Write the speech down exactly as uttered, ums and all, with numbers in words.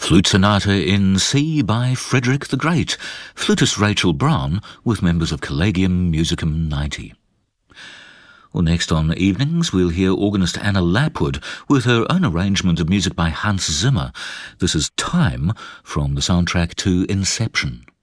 Flute Sonata in C by Frederick the Great, flutist Rachel Brown with members of Collegium Musicum ninety. Well, next on Evenings, we'll hear organist Anna Lapwood with her own arrangement of music by Hans Zimmer. This is Time from the soundtrack to Inception.